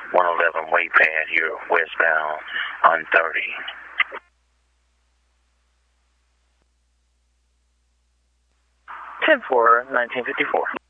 111 way pad here westbound on 30. 10-4, 1954.